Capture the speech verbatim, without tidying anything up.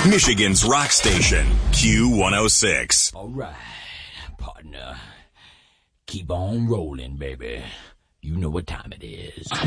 Michigan's rock station, Q one oh six. All right, partner. Keep on rolling, baby. You know what time it is.